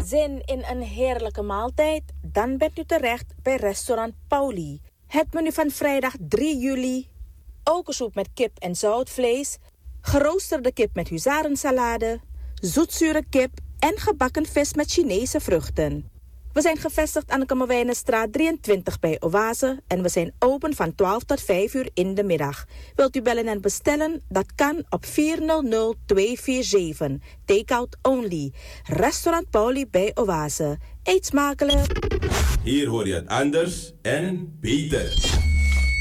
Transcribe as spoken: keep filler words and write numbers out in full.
Zin in een heerlijke maaltijd? Dan bent u terecht bij restaurant Pauli. Het menu van vrijdag drie juli. Aukensoep met kip en zoutvlees. Geroosterde kip met huzarensalade. Zoetzure kip en gebakken vis met Chinese vruchten. We zijn gevestigd aan de Kammerwijnenstraat drieëntwintig bij Oase en we zijn open van twaalf tot vijf uur in de middag. Wilt u bellen en bestellen? Dat kan op vier nul nul twee vier zeven. Takeout only. Restaurant Pauli bij Oase. Eet smakelijk. Hier hoor je het anders en beter.